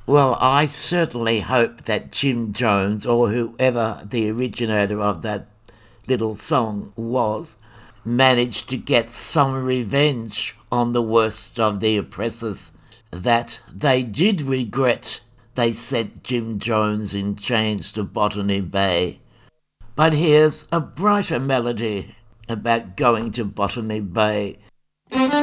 Well, I certainly hope that Jim Jones, or whoever the originator of that little song was, managed to get some revenge on the worst of the oppressors, that they did regret they sent Jim Jones in chains to Botany Bay. But here's a brighter melody about going to Botany Bay.